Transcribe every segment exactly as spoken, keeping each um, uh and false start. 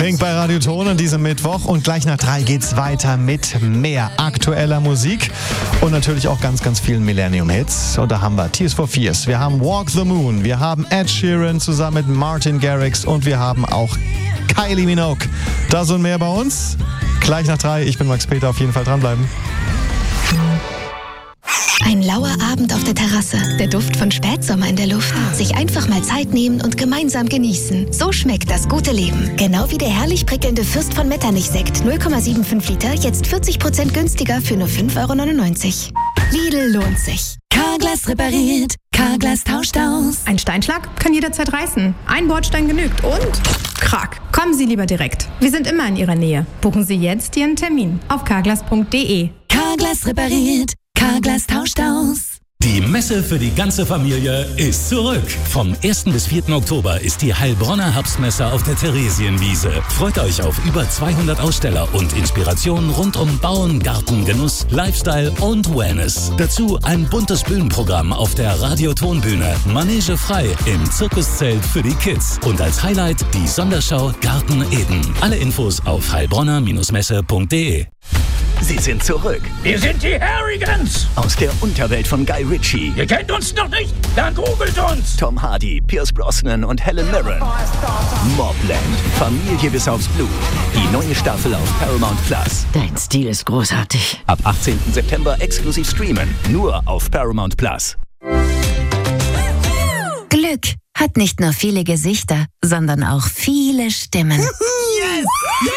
Pink bei Radio Ton an diesem Mittwoch und gleich nach drei geht's weiter mit mehr aktueller Musik und natürlich auch ganz, ganz vielen Millennium-Hits. Und da haben wir Tears for Fears, wir haben Walk the Moon, wir haben Ed Sheeran zusammen mit Martin Garrix und wir haben auch Kylie Minogue. Das und mehr bei uns. Gleich nach drei, ich bin Max Peter, auf jeden Fall dranbleiben. Ein lauer Abend auf der Terrasse, der Duft von Spätsommer in der Luft. Sich einfach mal Zeit nehmen und gemeinsam genießen. So schmeckt das gute Leben. Genau wie der herrlich prickelnde Fürst von Metternich-Sekt, null Komma fünfundsiebzig Liter, jetzt vierzig Prozent günstiger für nur fünf Euro neunundneunzig. Lidl lohnt sich. Carglass repariert, Carglass tauscht aus. Ein Steinschlag kann jederzeit reißen. Ein Bordstein genügt und krack. Kommen Sie lieber direkt. Wir sind immer in Ihrer Nähe. Buchen Sie jetzt Ihren Termin auf carglass punkt de. Carglass repariert, Carglass tauscht aus. Die Messe für die ganze Familie ist zurück. Vom ersten bis vierten Oktober ist die Heilbronner Herbstmesse auf der Theresienwiese. Freut euch auf über zweihundert Aussteller und Inspirationen rund um Bauen, Garten, Genuss, Lifestyle und Wellness. Dazu ein buntes Bühnenprogramm auf der Radio-Ton-Bühne. Manege frei im Zirkuszelt für die Kids. Und als Highlight die Sonderschau Garten Eden. Alle Infos auf heilbronner Messe punkt de. Sie sind zurück. Wir sind die Harrigans. Aus der Unterwelt von Guy Ritchie. Ihr kennt uns noch nicht? Dann googelt uns. Tom Hardy, Pierce Brosnan und Helen Mirren. Mobland. Familie bis aufs Blut. Die neue Staffel auf Paramount Plus. Dein Stil ist großartig. Ab achtzehnten September exklusiv streamen. Nur auf Paramount Plus. Glück hat nicht nur viele Gesichter, sondern auch viele Stimmen. Yes!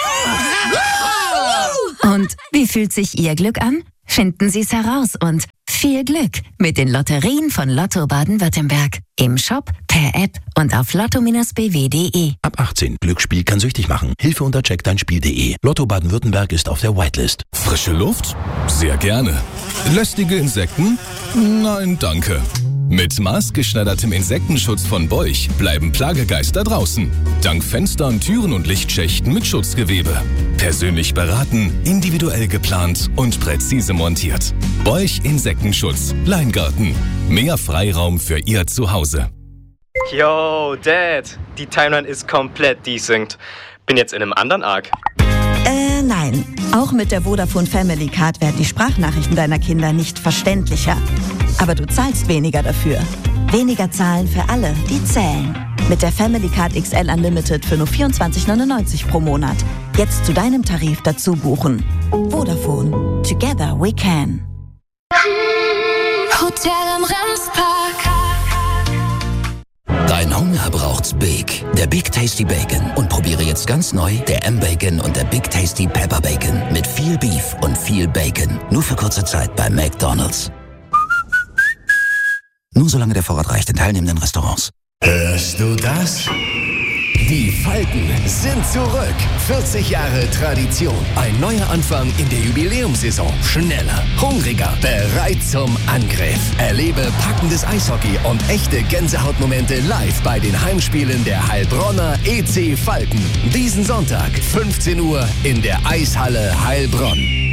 Und wie fühlt sich Ihr Glück an? Finden Sie es heraus und viel Glück mit den Lotterien von Lotto Baden-Württemberg. Im Shop, per App und auf lotto Bindestrich b w punkt de. Ab achtzehn. Glücksspiel kann süchtig machen. Hilfe unter check dein Spiel punkt de. Lotto Baden-Württemberg ist auf der Whitelist. Frische Luft? Sehr gerne. Lästige Insekten? Nein, danke. Mit maßgeschneidertem Insektenschutz von Beuch bleiben Plagegeister draußen. Dank Fenstern, Türen und Lichtschächten mit Schutzgewebe. Persönlich beraten, individuell geplant und präzise montiert. Beuch Insektenschutz. Leingarten. Mehr Freiraum für Ihr Zuhause. Yo, Dad. Die Timeline ist komplett desynced. Bin jetzt in einem anderen Arc. Äh, nein. Auch mit der Vodafone Family Card werden die Sprachnachrichten deiner Kinder nicht verständlicher. Aber du zahlst weniger dafür. Weniger zahlen für alle, die zählen. Mit der Family Card X L Unlimited für nur vierundzwanzig neunundneunzig pro Monat. Jetzt zu deinem Tarif dazu buchen. Vodafone. Together we can. Hotel am Remspark. Dein Hunger braucht's Big. Der Big Tasty Bacon. Und probiere jetzt ganz neu der M-Bacon und der Big Tasty Pepper Bacon. Mit viel Beef und viel Bacon. Nur für kurze Zeit bei McDonald's. Nur solange der Vorrat reicht in teilnehmenden Restaurants. Hörst du das? Die Falken sind zurück. vierzig Jahre Tradition. Ein neuer Anfang in der Jubiläumssaison. Schneller, hungriger, bereit zum Angriff. Erlebe packendes Eishockey und echte Gänsehautmomente live bei den Heimspielen der Heilbronner E C Falken. Diesen Sonntag, fünfzehn Uhr in der Eishalle Heilbronn.